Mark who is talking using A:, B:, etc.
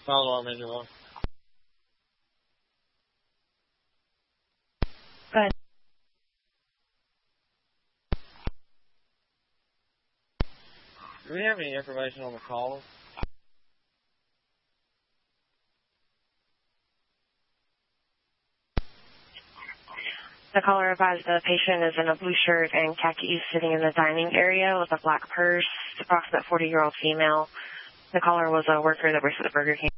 A: Follow on engine one.
B: Go ahead.
A: Do we have any information on the caller?
B: The caller advised the patient is in a blue shirt and khakis sitting in the dining area with a black purse, approximate 40-year-old female. The caller was a worker that works at the Burger King.